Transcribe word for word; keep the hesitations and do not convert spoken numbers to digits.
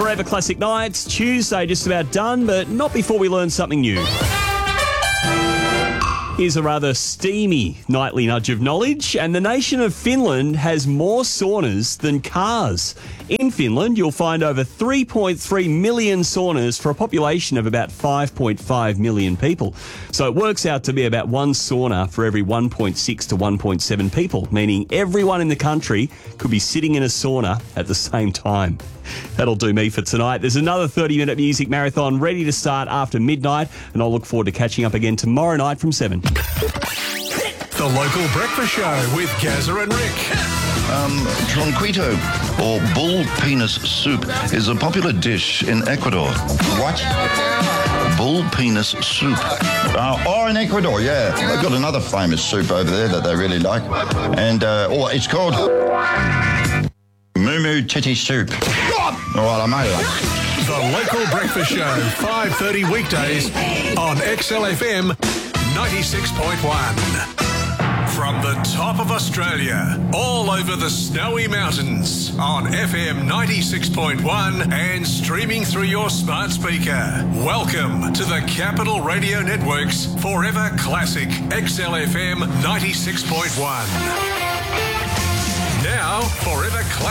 Forever Classic Nights, Tuesday just about done, but not before we learn something new. Here's a rather steamy nightly nudge of knowledge, and the nation of Finland has more saunas than cars. In Finland, you'll find over three point three million saunas for a population of about five point five million people. So it works out to be about one sauna for every one point six to one point seven people, meaning everyone in the country could be sitting in a sauna at the same time. That'll do me for tonight. There's another thirty-minute music marathon ready to start after midnight, and I'll look forward to catching up again tomorrow night from seven. The Local Breakfast Show with Gazza and Rick. Um, tronquito, or bull penis soup, is a popular dish in Ecuador. What? Bull penis soup. Uh, or in Ecuador, yeah. They've got another famous soup over there that they really like. And, uh, oh, it's called Moo Titty Soup. All right, I made it. The Local Breakfast Show, five thirty weekdays on X L F M ninety-six point one. From the top of Australia, all over the snowy mountains, on F M ninety-six point one and streaming through your smart speaker. Welcome to the Capital Radio Network's Forever Classic X L F M ninety-six point one. Now, Forever Classic.